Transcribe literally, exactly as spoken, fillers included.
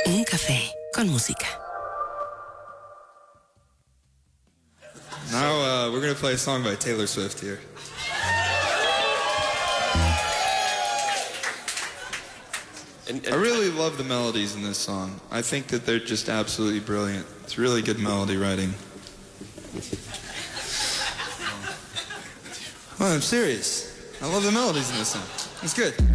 Un café con música. Now uh, we're going to play a song by Taylor Swift here. And, and I really love the melodies in this song. I think that they're just absolutely brilliant. It's really good melody writing. Oh, I'm serious. I love the melodies in this song. It's good.